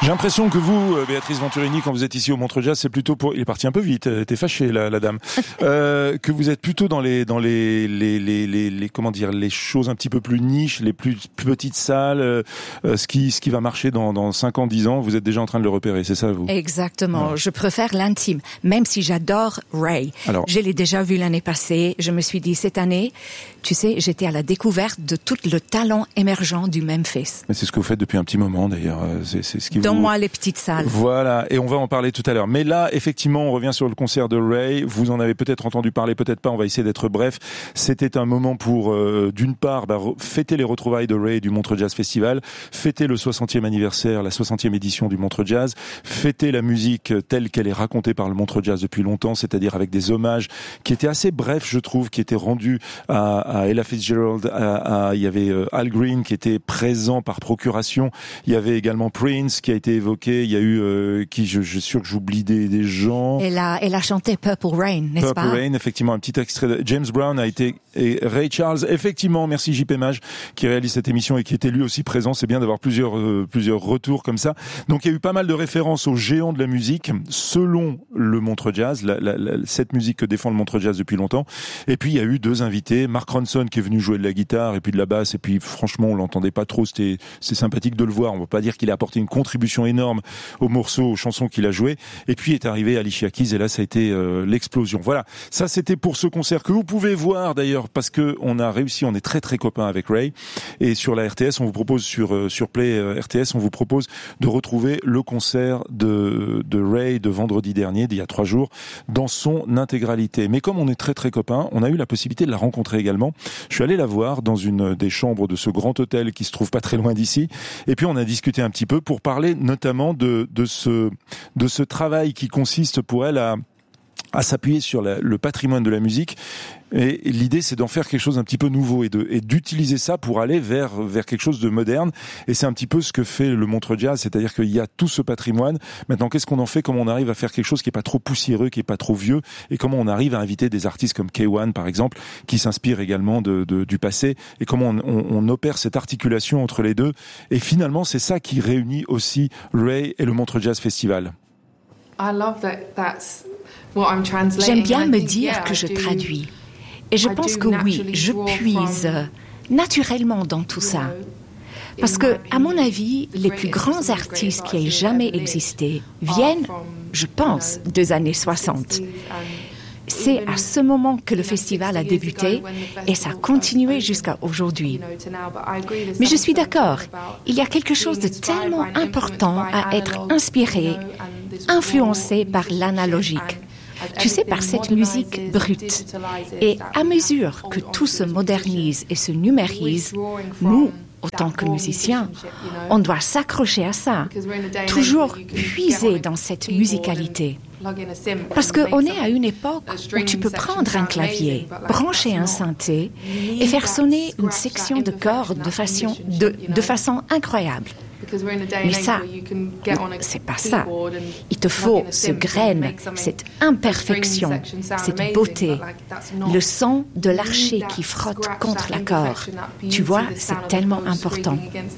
J'ai l'impression que vous, Béatrice Venturini, quand vous êtes ici au Montreux Jazz, c'est plutôt pour... Il est parti un peu vite, t'es fâchée la dame. Que vous êtes plutôt dans les comment dire, les choses un petit peu plus niches, les plus petites salles, ce qui va marcher dans 5 ans, 10 ans, vous êtes déjà en train de le repérer, c'est ça vous? Exactement, ouais. Je préfère l'intime, même si j'adore Ray. Alors, je l'ai déjà vu l'année passée, je me suis dit cette année, tu sais, j'étais à la découverte de tout le talent émergent du Memphis. Mais c'est ce que vous faites depuis un petit moment d'ailleurs, c'est ce qui vous... Donne-moi les petites salles. Voilà, et on va en parler tout à l'heure. Mais là, effectivement, on revient sur le concert de Ray. Vous en avez peut-être entendu parler, peut-être pas. On va essayer d'être bref. C'était un moment pour, d'une part, fêter les retrouvailles de Ray du Montreux Jazz Festival, fêter le 60e anniversaire, la 60e édition du Montreux Jazz, fêter la musique telle qu'elle est racontée par le Montreux Jazz depuis longtemps, c'est-à-dire avec des hommages qui étaient assez brefs, je trouve, qui étaient rendus à Ella Fitzgerald, il y avait Al Green qui était présent par procuration, il y avait également Prince qui a été évoqué, il y a eu je suis sûr que j'oublie des gens. Elle a chanté Purple Rain, n'est-ce pas? Purple Rain, effectivement, un petit extrait de James Brown a été, et Ray Charles, effectivement, merci JP Mage qui réalise cette émission et qui était lui aussi présent. C'est bien d'avoir plusieurs retours comme ça. Donc il y a eu pas mal de références aux géants de la musique selon le Montreux Jazz, cette musique que défend le Montreux Jazz depuis longtemps. Et puis il y a eu 2 invités, Mark Ronson qui est venu jouer de la guitare et puis de la basse, et puis franchement on l'entendait pas trop, c'est sympathique de le voir. On va pas dire qu'il a apporté une contribution énorme aux morceaux, aux chansons qu'il a joué. Et puis est arrivé Alicia Keys et là ça a été l'explosion. Voilà, ça c'était pour ce concert que vous pouvez voir d'ailleurs parce que on a réussi, on est très très copains avec Ray, et sur la RTS on vous propose sur Play RTS on vous propose de retrouver le concert de Ray de vendredi dernier, d'il y a 3 jours, dans son intégralité. Mais comme on est très très copains, on a eu la possibilité de la rencontrer également. Je suis allé la voir dans une des chambres de ce grand hôtel qui se trouve pas très loin d'ici, et puis on a discuté un petit peu pour parler notamment de ce travail qui consiste pour elle à s'appuyer sur le patrimoine de la musique. Et l'idée, c'est d'en faire quelque chose un petit peu nouveau et d'utiliser ça pour aller vers quelque chose de moderne. Et c'est un petit peu ce que fait le Montreux Jazz, c'est-à-dire qu'il y a tout ce patrimoine. Maintenant, qu'est-ce qu'on en fait? Comment on arrive à faire quelque chose qui est pas trop poussiéreux, qui est pas trop vieux? Et comment on arrive à inviter des artistes comme K1, par exemple, qui s'inspirent également du passé? Et comment on opère cette articulation entre les deux? Et finalement, c'est ça qui réunit aussi Ray et le Montreux Jazz Festival. J'aime bien me dire que je traduis. Et je pense que oui, je puise naturellement dans tout ça. Parce que, à mon avis, les plus grands artistes qui aient jamais existé viennent, je pense, des années 60. C'est à ce moment que le festival a débuté et ça a continué jusqu'à aujourd'hui. Mais je suis d'accord, il y a quelque chose de tellement important à être inspiré, influencé par l'analogique. Tu sais, par cette musique brute. Et à mesure que tout se modernise et se numérise, nous, autant que musiciens, on doit s'accrocher à ça, toujours puiser dans cette musicalité. Parce qu'on est à une époque où tu peux prendre un clavier, brancher un synthé et faire sonner une section de cordes de façon incroyable. Mais ça, c'est pas ça. Il te faut ce grain, cette imperfection, cette beauté, le son de l'archet qui frotte contre l'accord. Tu vois, c'est tellement important.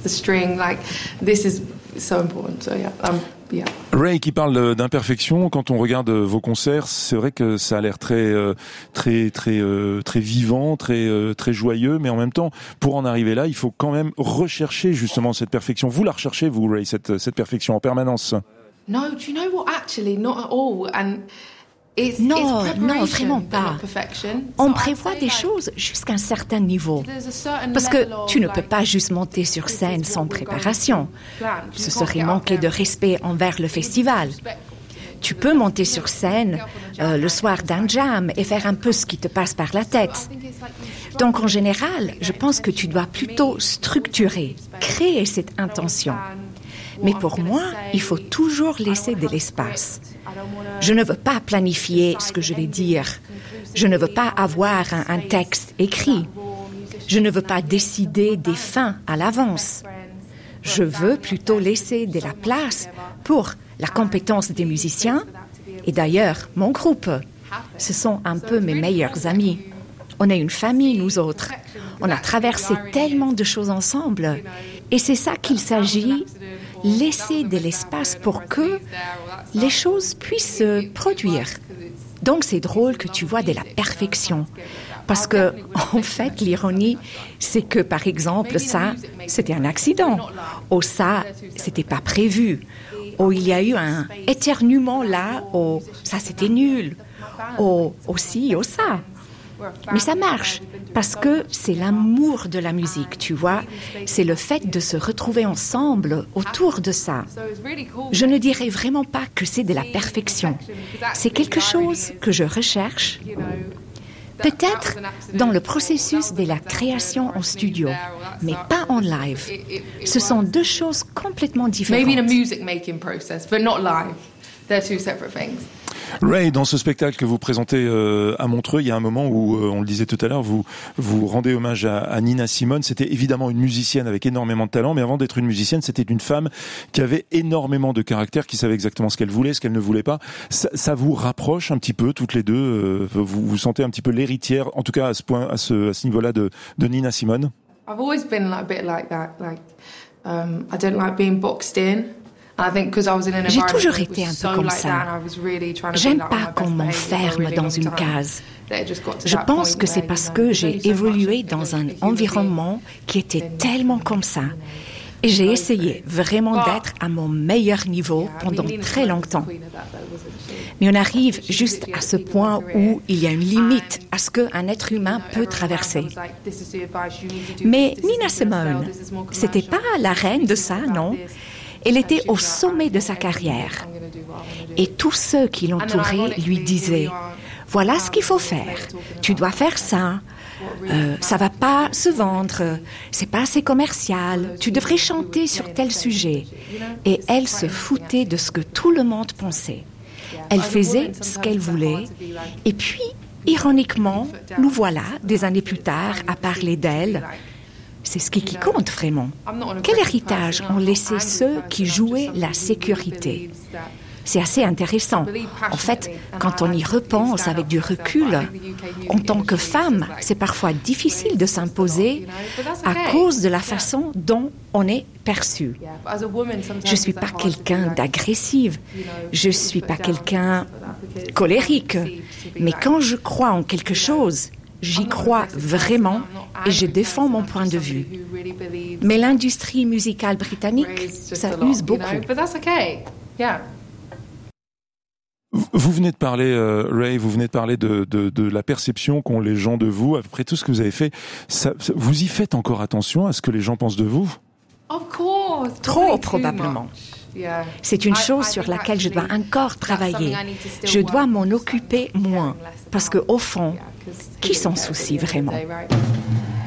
Ray qui parle d'imperfection, quand on regarde vos concerts, c'est vrai que ça a l'air très vivant, très joyeux, mais en même temps, pour en arriver là, il faut quand même rechercher justement cette perfection. Vous la recherchez, vous, Ray, cette perfection en permanence? No, do you know what? Actually, not at all. And Non, vraiment pas. On prévoit des choses jusqu'à un certain niveau. Parce que tu ne peux pas juste monter sur scène sans préparation. Ce serait manquer de respect envers le festival. Tu peux monter sur scène le soir d'un jam et faire un peu ce qui te passe par la tête. Donc en général, je pense que tu dois plutôt structurer, créer cette intention. Mais pour moi, il faut toujours laisser de l'espace. Je ne veux pas planifier ce que je vais dire. Je ne veux pas avoir un texte écrit. Je ne veux pas décider des fins à l'avance. Je veux plutôt laisser de la place pour la compétence des musiciens et d'ailleurs mon groupe. Ce sont un peu mes meilleurs amis. On est une famille, nous autres. On a traversé tellement de choses ensemble. Et c'est ça qu'il s'agit laisser de l'espace pour que les choses puissent se produire. Donc c'est drôle que tu vois de la perfection. Parce que, en fait, l'ironie, c'est que, par exemple, ça, c'était un accident. Ou ça, c'était pas prévu. Ou il y a eu un éternuement là, ou ça, c'était nul. Ou aussi, ou ça. Mais ça marche, parce que c'est l'amour de la musique, tu vois. C'est le fait de se retrouver ensemble autour de ça. Je ne dirais vraiment pas que c'est de la perfection. C'est quelque chose que je recherche. Peut-être dans le processus de la création en studio, mais pas en live. Ce sont deux choses complètement différentes. Maybe in a music making process, but not live. They're two separate things. Ray, dans ce spectacle que vous présentez à Montreux, il y a un moment où, on le disait tout à l'heure, vous rendez hommage à Nina Simone. C'était évidemment une musicienne avec énormément de talent, mais avant d'être une musicienne, c'était une femme qui avait énormément de caractère, qui savait exactement ce qu'elle voulait, ce qu'elle ne voulait pas. Ça vous rapproche un petit peu, toutes les deux. Vous sentez un petit peu l'héritière, en tout cas à ce niveau-là, de Nina Simone. I've always been a bit like that. I don't like being boxed in. J'ai toujours été un peu comme ça. J'aime pas qu'on m'enferme dans une case. Je pense que c'est parce que j'ai évolué dans un environnement qui était tellement comme ça. Et j'ai essayé vraiment d'être à mon meilleur niveau pendant très longtemps. Mais on arrive juste à ce point où il y a une limite à ce qu'un être humain peut traverser. Mais Nina Simone, c'était pas la reine de ça, non? Elle était au sommet de sa carrière. Et tous ceux qui l'entouraient lui disaient « Voilà ce qu'il faut faire. Tu dois faire ça. Ça va pas se vendre. C'est pas assez commercial. Tu devrais chanter sur tel sujet. » Et elle se foutait de ce que tout le monde pensait. Elle faisait ce qu'elle voulait. Et puis, ironiquement, nous voilà, des années plus tard, à parler d'elle. C'est ce qui compte vraiment. Quel héritage ont laissé ceux qui jouaient la sécurité? C'est assez intéressant. En fait, quand on y repense avec du recul, en tant que femme, c'est parfois difficile de s'imposer à cause de la façon dont on est perçu. Je ne suis pas quelqu'un d'agressive, je ne suis pas quelqu'un colérique, mais quand je crois en quelque chose, j'y crois vraiment et je défends mon point de vue. Mais l'industrie musicale britannique, ça use beaucoup. Vous venez de parler, Ray, vous venez de parler de la perception qu'ont les gens de vous. Après tout ce que vous avez fait, vous y faites encore attention à ce que les gens pensent de vous? Trop, probablement. C'est une chose sur laquelle je dois encore travailler. Je dois m'en occuper moins, parce qu'au fond, qui s'en soucie vraiment?